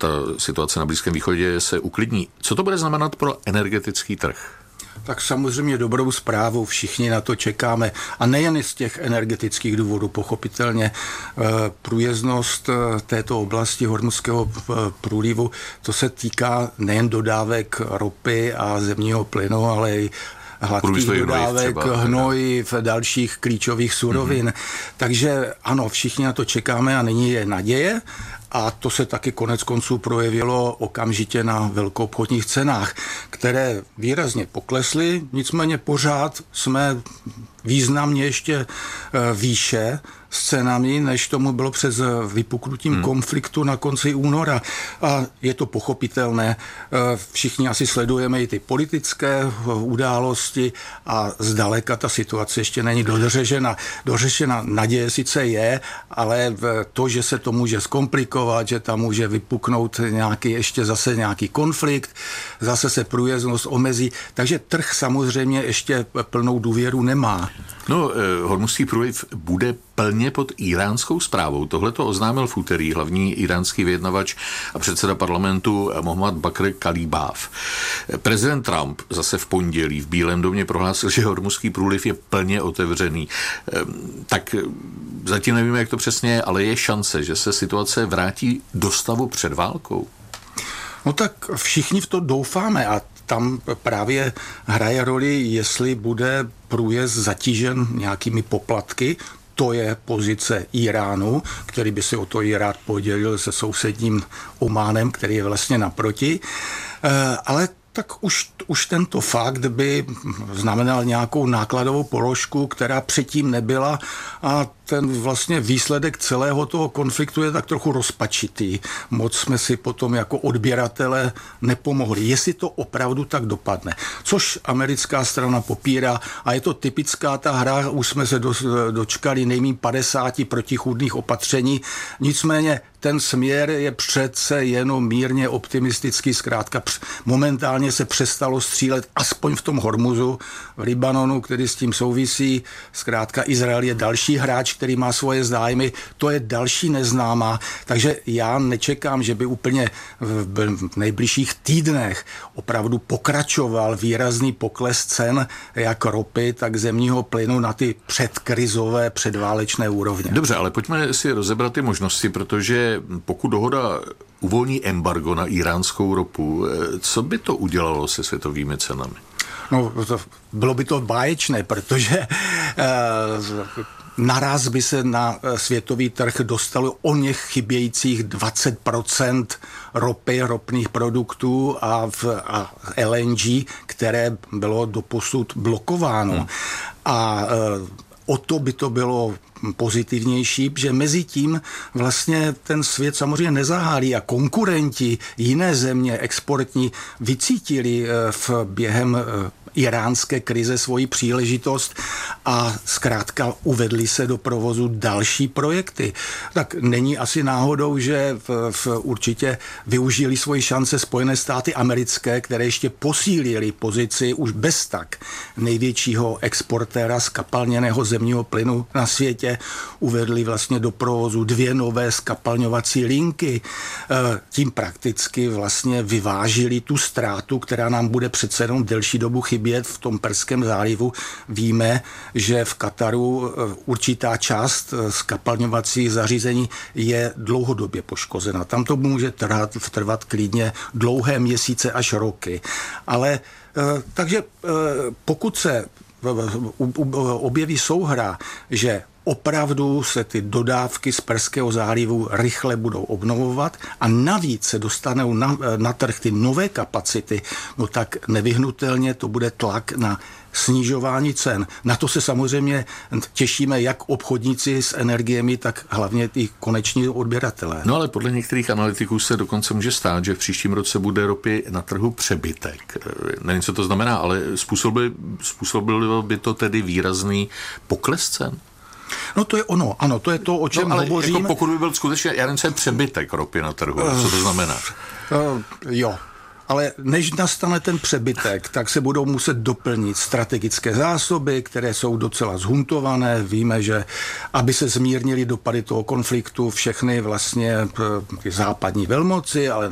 ta situace na Blízkém východě se uklidní. Co to bude znamenat pro energetický trh? Tak samozřejmě dobrou zprávu, všichni na to čekáme. A nejen z těch energetických důvodů, pochopitelně průjezdnost této oblasti Hormuzského průlivu, to se týká nejen dodávek ropy a zemního plynu, ale i hladkých dodávek, hnojiv, dalších klíčových surovin. Takže ano, všichni na to čekáme a nyní je naděje. A to se taky konec konců projevilo okamžitě na velkoobchodních cenách, které výrazně poklesly, nicméně pořád jsme významně ještě výše s cenami, než tomu bylo přes vypuknutím konfliktu na konci února. A je to pochopitelné. Všichni asi sledujeme i ty politické události a zdaleka ta situace ještě není dořešena. Dořešena naděje sice je, ale to, že se to může zkomplikovat, že tam může vypuknout ještě zase nějaký konflikt, zase se průjezdnost omezí. Takže trh samozřejmě ještě plnou důvěru nemá. No, Hormuzský průliv bude plně pod íránskou správou. Tohle to oznámil v úterý hlavní iránský vyjednavač a předseda parlamentu Mohammad Bakr Kalibáv. Prezident Trump zase v pondělí v Bílém domě prohlásil, že Hormuzský průliv je plně otevřený. Tak zatím nevíme, jak to přesně je, ale je šance, že se situace vrátí do stavu před válkou. No tak všichni v to doufáme a tam právě hraje roli, jestli bude průjezd zatížen nějakými poplatky. To je pozice Iránu, který by si o to i rád podělil se sousedním Ománem, který je vlastně naproti. Ale tak už tento fakt by znamenal nějakou nákladovou položku, která předtím nebyla a ten vlastně výsledek celého toho konfliktu je tak trochu rozpačitý. Moc jsme si potom jako odběratele nepomohli. Jestli to opravdu tak dopadne. Což americká strana popírá a je to typická ta hra, už jsme se dočkali nejméně 50 protichůdných opatření. Nicméně ten směr je přece jenom mírně optimistický. Zkrátka momentálně se přestalo střílet aspoň v tom Hormuzu, v Libanonu, který s tím souvisí. Zkrátka Izrael je další hráč, který má svoje zájmy, to je další neznámá, takže já nečekám, že by úplně v nejbližších týdnech opravdu pokračoval výrazný pokles cen jak ropy, tak zemního plynu na ty předkrizové, předválečné úrovně. Dobře, ale pojďme si rozebrat ty možnosti, protože pokud dohoda uvolní embargo na iránskou ropu, co by to udělalo se světovými cenami? No, bylo by to báječné, protože naraz by se na světový trh dostalo o něch chybějících 20% ropy, ropných produktů a LNG, které bylo doposud blokováno. A o to by to bylo pozitivnější, že mezi tím vlastně ten svět samozřejmě nezahálí a konkurenti, jiné země exportní vycítili během iránské krize svoji příležitost a zkrátka uvedli se do provozu další projekty. Tak není asi náhodou, že určitě využili svoji šance Spojené státy americké, které ještě posílili pozici už bez tak největšího exportéra skapalněného zemního plynu na světě. Uvedli vlastně do provozu 2 nové skapalňovací linky. Tím prakticky vlastně vyvážili tu ztrátu, která nám bude přece jenom delší dobu chybět v tom Perském zálivu. Víme, že v Kataru určitá část skapalňovacích zařízení je dlouhodobě poškozena. Tam to může trvat klidně dlouhé měsíce až roky. Ale takže pokud se objeví souhra, že opravdu se ty dodávky z Perského zálivu rychle budou obnovovat a navíc se dostanou na trh ty nové kapacity, no tak nevyhnutelně to bude tlak na snižování cen. Na to se samozřejmě těšíme jak obchodníci s energiemi, tak hlavně i koneční odběratelé. No ale podle některých analytiků se dokonce může stát, že v příštím roce bude ropy na trhu přebytek. Nevím, co to znamená, ale způsobilo by to tedy výrazný pokles cen? No to je ono, ano, to je to, o čem hovořím. Jako pokud by byl skutečně, já nevím, přebytek ropy na trhu, co to znamená? Jo. Ale než nastane ten přebytek, tak se budou muset doplnit strategické zásoby, které jsou docela zhuntované. Víme, že aby se zmírnili dopady toho konfliktu, všechny vlastně západní velmoci, ale